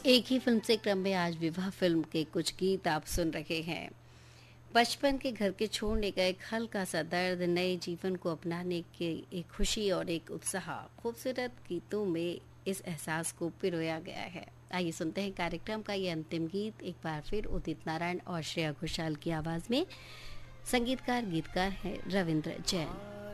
एक ही फिल्म से क्रम में आज विवाह फिल्म के कुछ गीत आप सुन रहे हैं। बचपन के घर के छोड़ने का एक हल्का सा दर्द, नए जीवन को अपनाने की एक खुशी और एक उत्साह, खूबसूरत गीतों में इस एहसास को पिरोया गया है। आइए सुनते हैं कार्यक्रम का ये अंतिम गीत एक बार फिर उदित नारायण और श्रेया घोषाल की आवाज में। संगीतकार गीतकार हैं रविंद्र जैन।